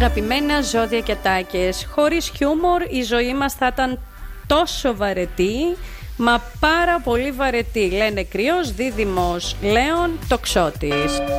Αγαπημένα ζώδια και τάκες, χωρίς χιούμορ η ζωή μας θα ήταν τόσο βαρετή, μα πάρα πολύ βαρετή. Λένε Κρυός, Δίδυμος, Λέων, Τοξότης.